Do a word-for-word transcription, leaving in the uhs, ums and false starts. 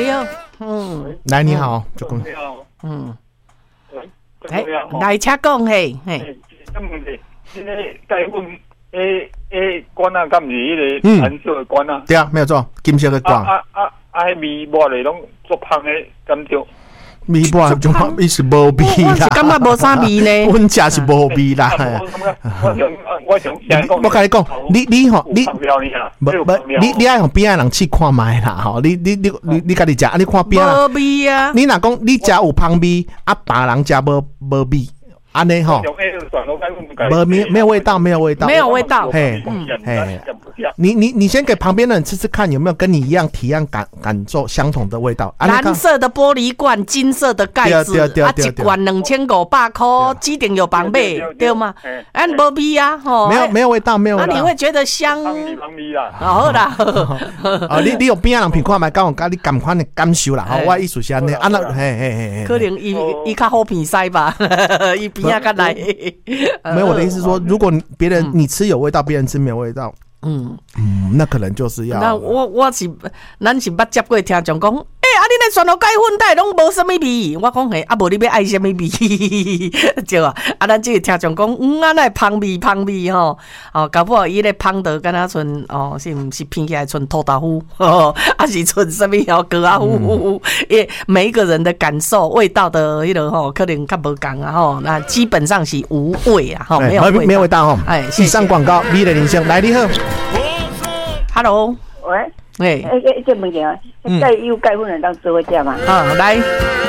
你好，嗯， 来你好，就讲， 嗯，哎，来请讲嘿，嘿， 咁问题，现在解阮诶诶管啊，敢是迄个蓝色的管啊？ 对啊，没有错，金色的管。 啊啊啊啊！迄味抹咧拢足香诶，敢着？ 味抹就伊是无味啦， 我是感觉无啥味呢。 阮食是无味啦。 我想我想我甲你讲，你你吼你，无无你你爱用边仔人试看卖啦吼，你你你你你家己食，啊你看边仔。 无味啊！ 你若讲你食有香味，啊别人食无无味。安尼吼，没没没有味道，没有味道， 没有味道。 嘿，嘿，你你你先给旁边的人吃吃看，有没有跟你一样体验感感受相同的味道？ 蓝色的玻璃罐，金色的盖子，啊，一罐两千五百块，指定有房买，对吗？啊，无味啊，吼， 没有没有味道，没有味道。 那你会觉得香？好啦， 啊，你你有边仔人品看卖，讲甲你感款的感受啦，吼，我意思是安尼，啊那嘿嘿嘿， 可能伊伊较好鼻塞吧，伊。不要干来， 没有我的意思是说，如果别人你吃有味道，别人吃没有味道，嗯嗯，那可能就是要。 那我我是咱是捌接过听众讲，哎、欸，啊，你那蒜头芥粉带拢无什么味，我讲嘿，啊，无你要爱什么味，对啊，啊，咱这个听众讲，嗯，啊，那芳味芳味吼，哦，搞不好伊咧芳到敢若像哦，是毋是偏起来像土豆腐，哦，啊是像什么条蛤啊糊，诶、嗯，每一个人的感受味道的迄个吼，可能较无共啊吼，那基本上是无味啊，吼，没有味道， 没有味道吼， 哎， 以上广告，美的人生，来你好 ，Hello， 喂。 哎， 哎哎，这问题啊，钙有钙粉能当做伙食嘛？ 啊，来。